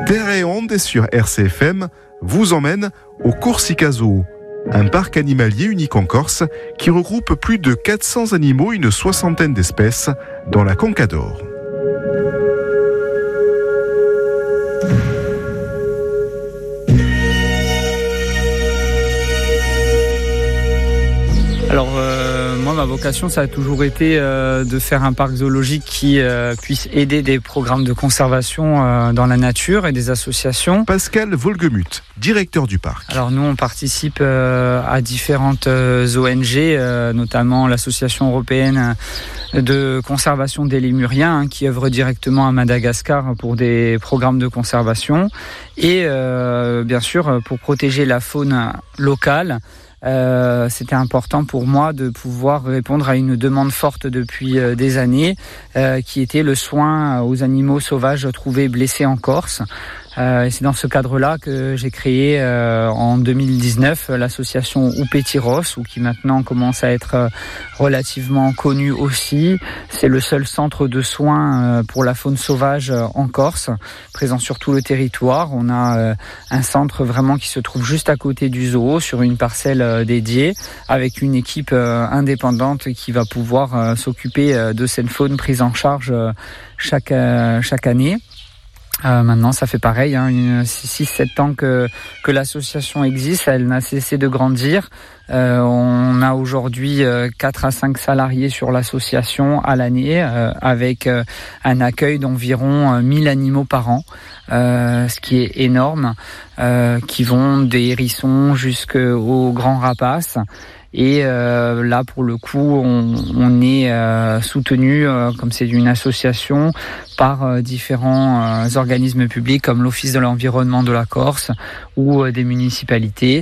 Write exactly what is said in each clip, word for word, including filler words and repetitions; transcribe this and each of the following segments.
Terre et Onde sur R C F M vous emmène au Corsica Zoo, un parc animalier unique en Corse qui regroupe plus de quatre cents animaux et une soixantaine d'espèces dans la Conca d'Or. Alors euh, moi ma vocation ça a toujours été euh, de faire un parc zoologique qui euh, puisse aider des programmes de conservation euh, dans la nature et des associations. Pascal Volgemuth, directeur du parc. Alors nous on participe euh, à différentes euh, O N G, euh, notamment l'association européenne de conservation des lémuriens hein, qui œuvre directement à Madagascar pour des programmes de conservation et euh, bien sûr pour protéger la faune locale. Euh, c'était important pour moi de pouvoir répondre à une demande forte depuis euh, des années euh, qui était le soin aux animaux sauvages trouvés blessés en Corse. Euh, et c'est dans ce cadre-là que j'ai créé euh, en deux mille dix-neuf l'association Oupetiros, ou qui maintenant commence à être euh, relativement connue aussi. C'est le seul centre de soins euh, pour la faune sauvage euh, en Corse, présent sur tout le territoire. On a euh, un centre vraiment qui se trouve juste à côté du zoo, sur une parcelle euh, dédiée, avec une équipe euh, indépendante qui va pouvoir euh, s'occuper euh, de cette faune prise en charge euh, chaque, euh, chaque année. Euh, maintenant, ça fait pareil, hein, six sept ans que, que l'association existe, elle n'a cessé de grandir. Euh, on a aujourd'hui euh, quatre à cinq salariés sur l'association à l'année, euh, avec euh, un accueil d'environ euh, mille animaux par an, euh, ce qui est énorme, euh, qui vont des hérissons jusqu'aux grands rapaces. Et euh, là, pour le coup, on, on est euh, soutenu, euh, comme c'est une association, par euh, différents euh, organismes publics comme l'Office de l'environnement de la Corse ou euh, des municipalités.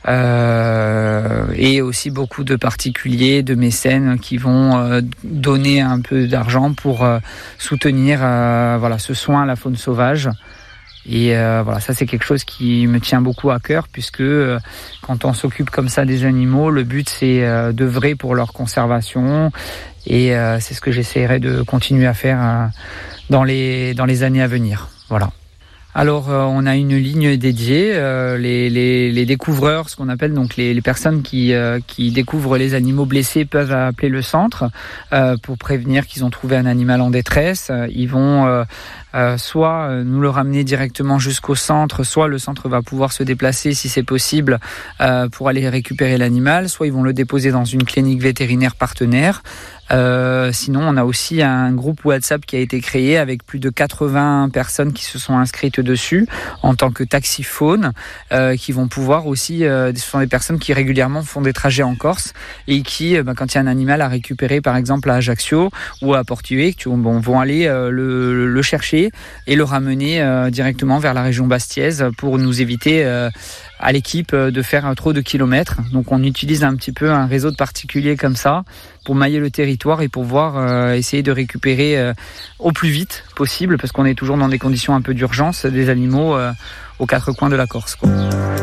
Euh, et aussi beaucoup de particuliers, de mécènes qui vont euh, donner un peu d'argent pour euh, soutenir euh, voilà, ce soin à la faune sauvage. Et euh, voilà, ça c'est quelque chose qui me tient beaucoup à cœur, puisque euh, quand on s'occupe comme ça des animaux, le but c'est euh, d'œuvrer pour leur conservation, et euh, c'est ce que j'essaierai de continuer à faire euh, dans les dans les années à venir. Voilà. Alors euh, on a une ligne dédiée, euh, les, les, les découvreurs, ce qu'on appelle donc les, les personnes qui, euh, qui découvrent les animaux blessés peuvent appeler le centre euh, pour prévenir qu'ils ont trouvé un animal en détresse. Ils vont euh, euh, soit nous le ramener directement jusqu'au centre, soit le centre va pouvoir se déplacer si c'est possible euh, pour aller récupérer l'animal, soit ils vont le déposer dans une clinique vétérinaire partenaire. Euh, sinon, on a aussi un groupe WhatsApp qui a été créé avec plus de quatre-vingts personnes qui se sont inscrites dessus en tant que taxiphone, euh, qui vont pouvoir aussi, euh, ce sont des personnes qui régulièrement font des trajets en Corse et qui, euh, bah, quand il y a un animal à récupérer, par exemple à Ajaccio ou à Portugues, bon, vont aller euh, le, le chercher et le ramener euh, directement vers la région bastiaise pour nous éviter euh, à l'équipe de faire trop de kilomètres. Donc on utilise un petit peu un réseau de particuliers comme ça pour mailler le territoire et pour pouvoir euh, essayer de récupérer euh, au plus vite possible, parce qu'on est toujours dans des conditions un peu d'urgence, des animaux euh, aux quatre coins de la Corse, quoi.